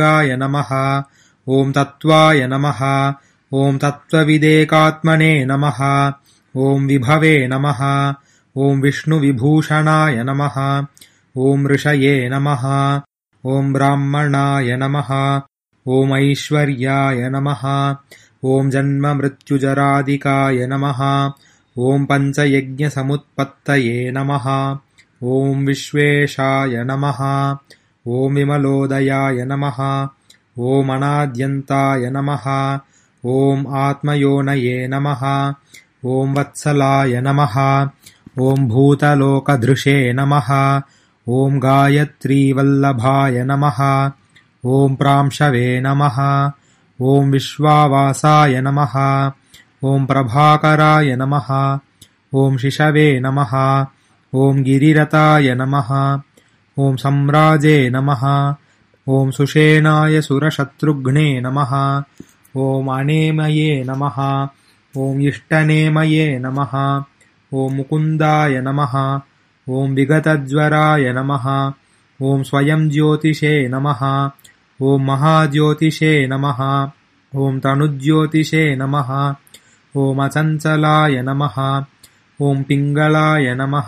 गाय नमः। ॐ तत्त्वाय नमः। ॐ तत्त्वविदेकात्मने नमः। ॐ विभवे नमः। ॐ विष्णुविभूषणाय नमः। ॐ ऋषये नमः। ॐ ब्राह्मणाय नमः। ॐ ऐश्वर्याय नमः। ॐ जन्ममृत्युजरादिकाय नमः। ॐ पञ्चयज्ञसमुत्पत्तये नमः। ॐ विश्वेशाय नमः। ॐ विमलोदयाय नमः। ॐ अनाद्यन्ताय नमः। ॐ आत्मयोनये नमः। ॐ वत्सलाय नमः। ॐ भूतलोकधृषे नमः। ॐ गायत्रीवल्लभाय नमः। ॐ प्रांशवे नमः। ॐ विश्वावासाय नमः। ॐ प्रभाकराय नमः। ॐ शिशवे नमः। ॐ गिरिरताय नमः। ॐ सम्राजे नमः। ॐ सुषेणाय सुरशत्रुघ्ने नमः। ॐ अनेमये नमः। ॐ इष्टनेमये नमः। ॐ मुकुन्दाय नमः। ॐ विगतज्वराय नमः। ॐ स्वयं ज्योतिषे नमः। ॐ महाज्योतिषे नमः। ॐ तनुज्योतिषे नमः। ॐ अचञ्चलाय नमः। ॐ पिङ्गलाय नमः।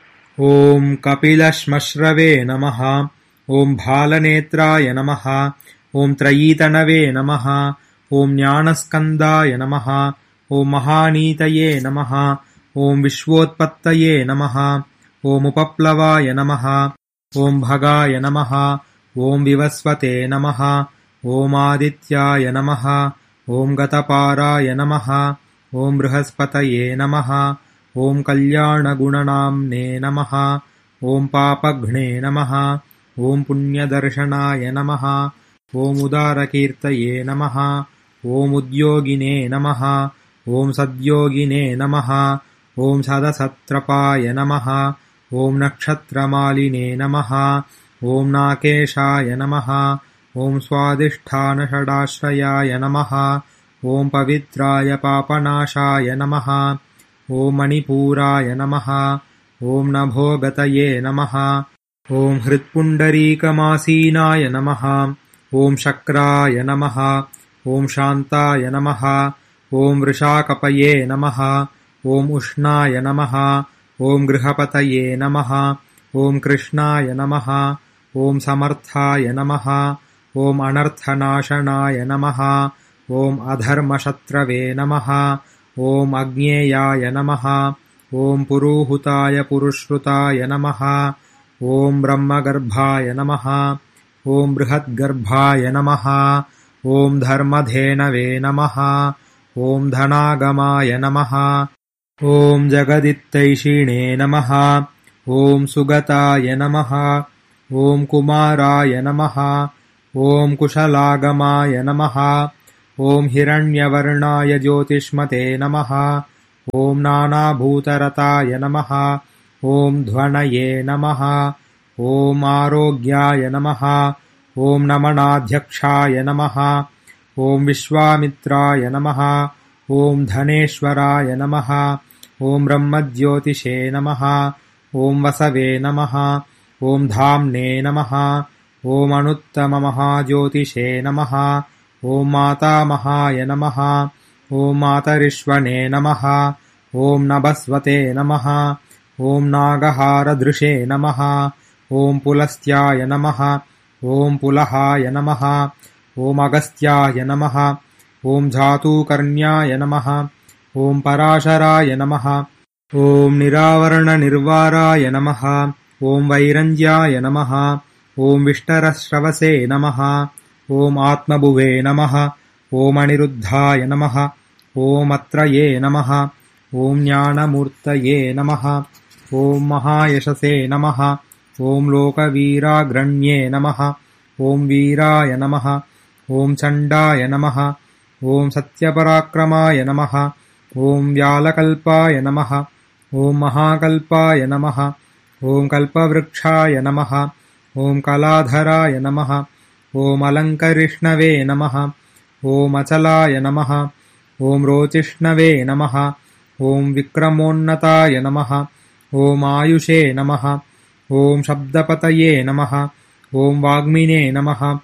ॐ कपिलश्मश्रवे नमः। ॐ भालनेत्राय नमः। ॐ त्रयीतनवे नमः। ॐ ज्ञानस्कन्दाय नमः। ॐ महानीतये नमः। ॐ विश्वोत्पत्तये नमः। ॐ उपप्लवाय नमः। ॐ भगाय नमः। ॐ विवस्वते नमः। ॐ आदित्याय नमः। ॐ गतपाराय नमः। ॐ बृहस्पतये नमः। ॐ कल्याणगुणनाम्ने नमः। ॐ पापघ्ने नमः। ॐ पुण्यदर्शनाय नमः। ॐ उदारकीर्तये नमः। ॐ उद्योगिने नमः। ॐ सद्योगिने नमः। ॐ सदसत्रपाय नमः। ॐ नक्षत्रमालिने नमः। ॐ नाकेशाय नमः। ॐ स्वादिष्ठानषडाश्रयाय नमः। ॐ पवित्राय पापनाशाय नमः। ॐ मणिपूराय नमः। ॐ नभोगतये नमः। ॐ हृत्पुण्डरीकमासीनाय नमः। ॐ शक्राय नमः। ॐ शान्ताय नमः। ॐ वृषाकपये नमः। ॐ उष्णाय नमः। ॐ गृहपतये नमः। ॐ कृष्णाय नमः। ॐ समर्थाय नमः। ॐ अनर्थनाशनाय नमः। ॐ अधर्मशत्रवे नमः। ॐ अज्ञेयाय नमः। ॐ पुरुहूताय पुरुश्रुताय नमः। ॐ ब्रह्मगर्भाय नमः। ॐ बृहद्गर्भाय नमः। ॐ धर्मधेनवे नमः। ॐ धनागमाय नमः। ॐ जगदित्तैषिणे नमः। ॐ सुगताय नमः। ॐ कुमाराय नमः। ॐ कुशलागमाय नमः। ॐ हिरण्यवर्णाय ज्योतिष्मते नमः। ॐ नानाभूतरताय नमः। ॐ ध्वनये नमः। ॐ आरोग्याय नमः। ॐ नमनाध्यक्षाय नमः। ॐ विश्वामित्राय नमः। ॐ धनेश्वराय नमः। ॐ ब्रह्मज्योतिषे नमः। ॐ वसवे नमः। ॐ धाम्ने नमः। ॐ अनुत्तममहाज्योतिषे नमः। ॐ मातामहाय नमः। ॐ मातरिश्वने नमः। ॐ नभस्वते नमः। ॐ नागहारदृशे नमः। ॐ पुलस्त्याय नमः। ॐ पुलहाय नमः। ॐ अगस्त्याय नमः। ॐ धातुकर्ण्याय नमः। ॐ पराशराय नमः। ॐ निरावरणनिर्वाराय नमः। ॐ वैरञ्ज्याय नमः। ॐ विष्टरश्रवसे नमः। ॐ आत्मभुवे नमः। ॐ अनिरुद्धाय नमः। ॐ अत्रये नमः। ॐ ज्ञानमूर्तये नमः। ॐ महायशसे नमः। ॐ लोकवीराग्रण्ये नमः। ॐ वीराय नमः। ॐ चण्डाय नमः। ॐ सत्यपराक्रमाय नमः। ॐ व्यालकल्पाय नमः। ॐ महाकल्पाय नमः। ॐ कल्पवृक्षाय नमः। ॐ कलाधराय नमः। ॐ अलङ्करिष्णवे नमः। ॐ अचलाय नमः। ॐ रोचिष्णवे नमः। ॐ विक्रमोन्नताय नमः। ॐ आयुषे नमः। ॐ शब्दपतये नमः। ॐ वाग्मिने नमः।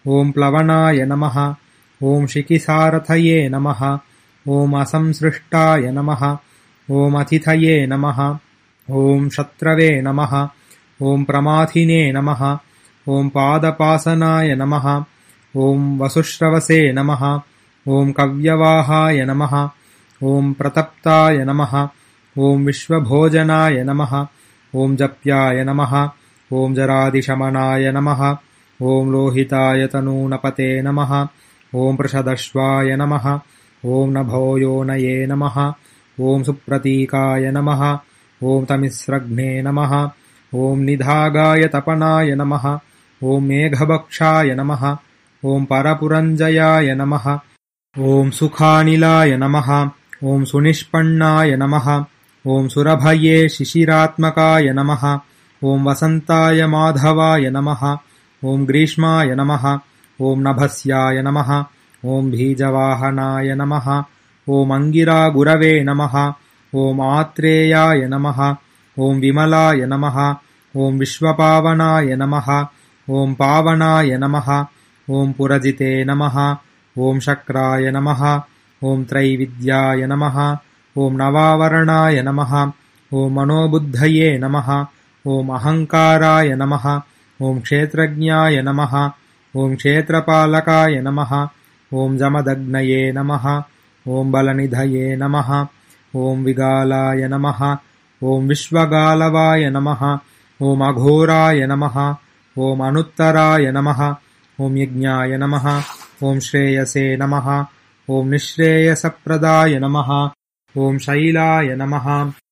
ॐ प्लवनाय नमः। ॐ शिखिसारथये नमः। ॐ असंसृष्टाय नमः। ॐ अतिथये नमः। ॐ शत्रवे नमः। ॐ प्रमाथिने नमः। ॐ पादपासनाय नमः। ॐ वसुश्रवसे नमः। ॐ कव्यवाहाय नमः। ॐ प्रतप्ताय नमः। ॐ विश्वभोजनाय नमः। ॐ जप्याय नमः। ॐ जरादिशमनाय नमः। ॐ लोहिताय तनूनपते नमः। ॐ पृषदश्वाय नमः। ॐ नभोयोनये नमः। ॐ सुप्रतीकाय नमः। ॐ तमिस्रघ्ने नमः। ॐ निधागाय तपनाय नमः। ॐ मेघभक्षाय नमः। ॐ परपुरञ्जयाय नमः। ॐ सुखानिलाय नमः। ॐ सुनिष्पन्नाय नमः। ॐ सुरभये शिशिरात्मकाय नमः। ॐ वसन्ताय माधवाय नमः। ॐ ग्रीष्माय नमः। ॐ नभस्याय नमः। ॐ बीजवाहनाय नमः। ॐ अङ्गिरागुरवे नमः। ॐ आत्रेयाय नमः। ॐ विमलाय नमः। ॐ विश्वपावनाय नमः। ॐ पावनाय नमः। ॐ पुरजिते नमः। ॐ शक्राय नमः। ॐ त्रैविद्याय नमः। ॐ नवावरणाय नमः। ॐ मनोबुद्धये नमः। ॐ अहङ्काराय नमः। ॐ क्षेत्रज्ञाय नमः। ॐ क्षेत्रपालकाय नमः। ॐ जमदग्नये नमः। ॐ बलनिधये नमः। ॐ विगालाय नमः। ॐ विश्वगालवाय नमः। ॐ अघोराय नमः। ॐ अनुत्तराय नमः। ॐ यज्ञाय नमः। ॐ श्रेयसे नमः। ॐ निःश्रेयसप्रदाय नमः। ॐ शैलाय नमः।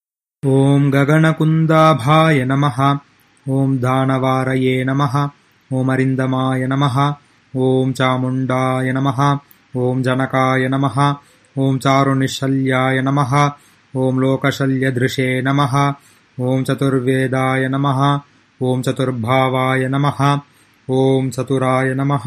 ॐ गगनकुन्दाभाय नमः। ॐ दानवारये नमः। ॐ अरिन्दमाय नमः। ॐ चामुण्डाय नमः। ॐ जनकाय नमः। ॐ चारुनिशल्याय नमः। ॐ लोकशल्यधृषे नमः। ॐ चतुर्वेदाय नमः। ॐ चतुर्भावाय नमः। ॐ चतुराय नमः।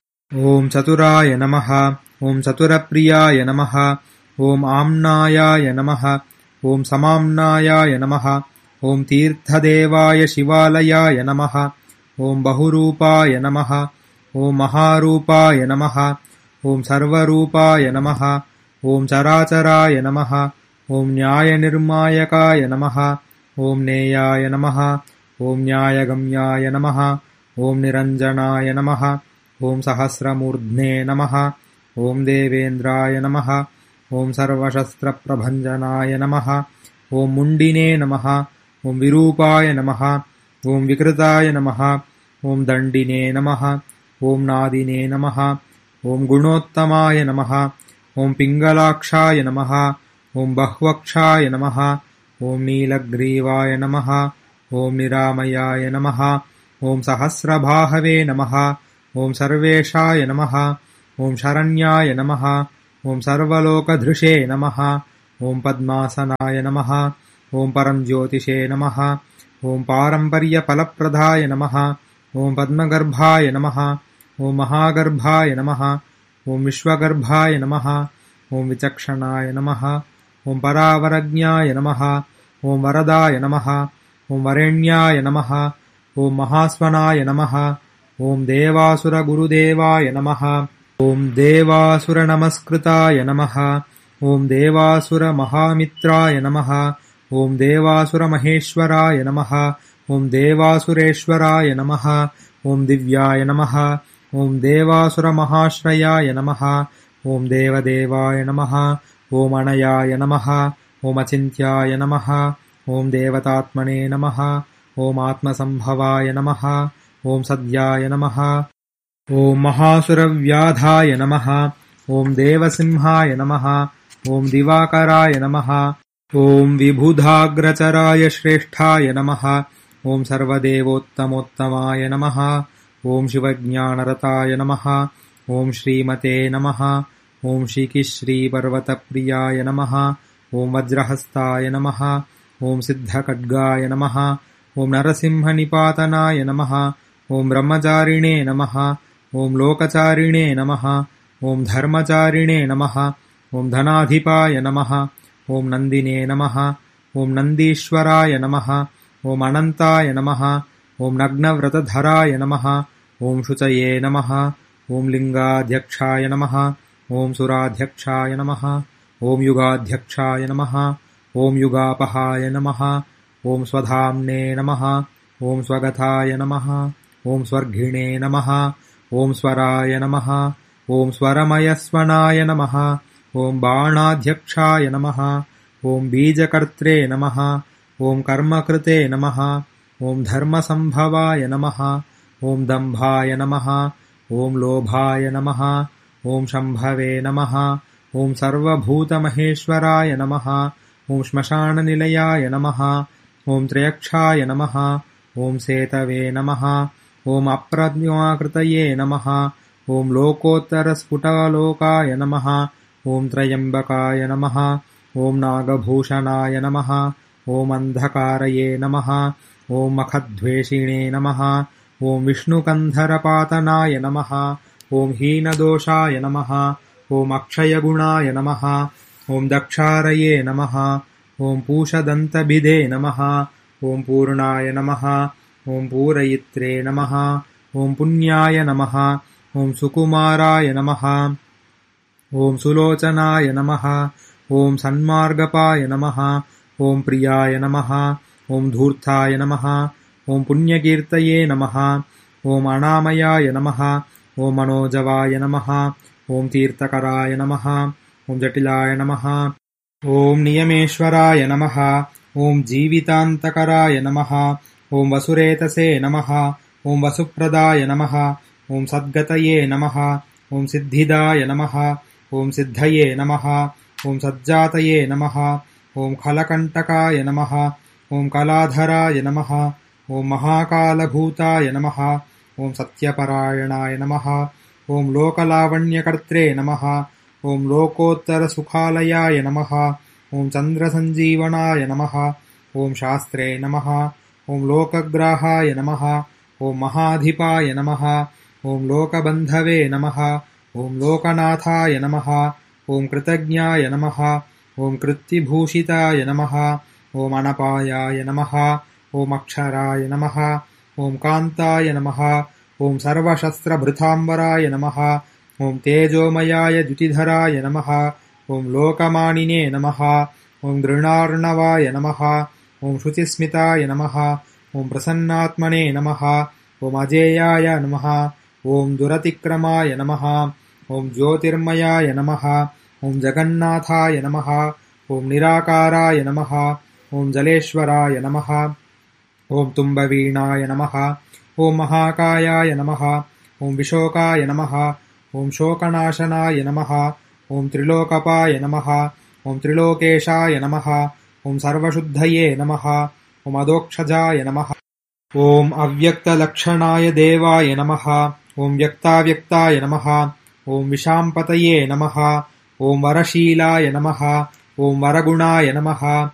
ॐ चतुराय नमः। ॐ चतुरप्रियाय नमः। ॐ आम्नायाय नमः। ॐ समाम्नायाय नमः। ॐ तीर्थदेवाय शिवालयाय नमः। ॐ बहुरूपाय नमः। ॐ महारूपाय नमः। ॐ सर्वरूपाय नमः। ॐ चराचराय नमः। ॐ न्यायनिर्मायकाय नमः। ॐ नेयाय नमः। ॐ न्यायगम्याय नमः। ॐ निरञ्जनाय नमः। ॐ सहस्रमूर्ध्ने नमः। ॐ देवेन्द्राय नमः। ॐ सर्वशस्त्रप्रभञ्जनाय नमः। ॐ मुण्डिने नमः। ॐ विरूपाय नमः। ॐ विकृताय नमः। ॐ दण्डिने नमः। ॐ नादिने नमः। ॐ गुणोत्तमाय नमः। ॐ पिङ्गलाक्षाय नमः। ॐ बह्वक्षाय नमः। ॐ नीलग्रीवाय नमः। ॐ निरामयाय नमः। ॐ सहस्रबाहवे नमः। ॐ सर्वेशाय नमः। ॐ शरण्याय नमः। ॐ सर्वलोकधृषे नमः। ॐ पद्मासनाय नमः। ॐ परञ्ज्योतिषे नमः। ॐ पारम्पर्यफलप्रदाय नमः। ॐ पद्मगर्भाय नमः। ॐ महागर्भाय नमः। ॐ विश्वगर्भाय नमः। ॐ विचक्षणाय नमः। ॐ परावरज्ञाय नमः। ॐ वरदाय नमः। ॐ वरेण्याय नमः। ॐ महास्वनाय नमः। ॐ देवासुरगुरुदेवाय नमः। ॐ देवासुरनमस्कृताय नमः। ॐ देवासुरमहामित्राय नमः। ॐ देवासुरमहेश्वराय नमः। ॐ देवासुरेश्वराय नमः। ॐ दिव्याय नमः। ॐ देवासुरमहाश्रयाय नमः। ॐ देवदेवाय नमः। ॐ अनयाय नमः। ॐ अचिन्त्याय नमः। ॐ देवतात्मने नमः। ॐ आत्मसम्भवाय नमः। ॐ सद्याय नमः। ॐ महासुरव्याधाय नमः। ॐ देवसिंहाय नमः। ॐ दिवाकराय नमः। ॐ विबुधाग्रचराय श्रेष्ठाय नमः। ॐ सर्वदेवोत्तमोत्तमाय नमः। ॐ शिवज्ञानरताय नमः। ॐ श्रीमते नमः। ॐ श्रीकिश्रीपर्वतप्रियाय नमः। ॐ वज्रहस्ताय नमः। ॐ सिद्धखड्गाय नमः। ॐ नरसिंहनिपातनाय नमः। ॐ ब्रह्मचारिणे नमः। ॐ लोकचारिणे नमः। ॐ धर्मचारिणे नमः। ॐ धनाधिपाय नमः। ॐ नन्दिने नमः। ॐ नन्दीश्वराय नमः। ॐ अनन्ताय नमः। ॐ नग्नव्रतधराय नमः। ॐ शुचये नमः। ॐ लिङ्गाध्यक्षाय नमः। ॐ सुराध्यक्षाय नमः। ॐ युगाध्यक्षाय नमः। ॐ युगापहाय नमः। ॐ स्वधाम्ने नमः। ॐ स्वगताय नमः। ॐ स्वर्घिणे नमः। ॐ स्वराय नमः। ॐ स्वरमयस्वनाय नमः। ॐ बाणाध्यक्षाय नमः। ॐ बीजकर्त्रे नमः। ॐ कर्मकृते नमः। ॐ धर्मसम्भवाय नमः। ॐ दम्भाय नमः। ॐ लोभाय नमः। ॐ शम्भवे नमः। ॐ सर्वभूतमहेश्वराय नमः। ॐ श्मशाननिलयाय नमः। ॐ त्र्यक्षाय नमः। ॐ सेतवे नमः। ॐ अप्रज्ञाकृतये नमः। ॐ लोकोत्तरस्फुटलोकाय नमः। ॐ त्र्यम्बकाय नमः। ॐ नागभूषणाय नमः। ॐ अन्धकारये नमः। ॐ मखद्वेषिणे नमः। ॐ विष्णुकन्धरपातनाय नमः। ॐ हीनदोषाय नमः। ॐ अक्षयगुणाय नमः। ॐ दक्षारये नमः। ॐ पूषदन्तभिदे नमः। ॐ पूर्णाय नमः। ॐ पूरयित्रे नमः। ॐ पुण्याय नमः। ॐ सुकुमाराय नमः। ॐ सुलोचनाय नमः। ॐ सन्मार्गपाय नमः। ॐ प्रियाय नमः। ॐ धूर्ताय नमः। ॐ पुण्यकीर्तये नमः। ॐ अनामयाय नमः। ॐ मनोजवाय नमः। ॐ तीर्थकराय नमः। ॐ जटिलाय नमः। ॐ नियमेश्वराय नमः। ॐ जीवितान्तकराय नमः। ॐ वसुरेतसे नमः। ॐ वसुप्रदाय नमः। ॐ सद्गतये नमः। ॐ सिद्धिदाय नमः। ॐ सिद्धये नमः। ॐ सज्जातये नमः। ॐ खलकण्टकाय नमः। ॐ कलाधराय नमः। ॐ महाकालभूताय नमः। ॐ सत्यपरायणाय नमः। ॐ लोकलावण्यकर्त्रे नमः। ॐ लोकोत्तरसुखालयाय नमः। ॐ चन्द्रसञ्जीवनाय नमः। ॐ शास्त्रे नमः। ॐ लोकग्राहाय नमः। ॐ महाधिपाय नमः। ॐ लोकबन्धवे नमः। ॐ लोकनाथाय नमः। ॐ कृतज्ञाय नमः। ॐ कृत्तिभूषिताय नमः। ॐ अनपायाय नमः। ॐ अक्षराय नमः। ॐ कान्ताय नमः। ॐ सर्वशस्त्रभृताम्बराय नमः। ॐ तेजोमयाय द्युतिधराय नमः। ॐ लोकमानिने नमः। ॐ गृणार्णवाय नमः। ॐ शुचिस्मिताय नमः। ॐ प्रसन्नात्मने नमः। ॐ अजेयाय नमः। ॐ दुरतिक्रमाय नमः। ॐ ज्योतिर्मयाय नमः। ॐ जगन्नाथाय नमः। ॐ निराकाराय नमः। ॐ जलेश्वराय नमः। ॐ तुम्बवीणाय नमः। ॐ महाकायाय नमः। ॐ विशोकाय नमः। ॐ शोकनाशनाय नमः। ॐ त्रिलोकपाय नमः। ॐ त्रिलोकेशाय नमः। ॐ सर्वशुद्धये नमः। ॐ अदोक्षजाय नमः। ॐ अव्यक्तलक्षणाय देवाय नमः। ॐ व्यक्ताव्यक्ताय नमः। ॐ विशाम्पतये नमः। ॐ वरशीलाय नमः। ॐ वरगुणाय नमः।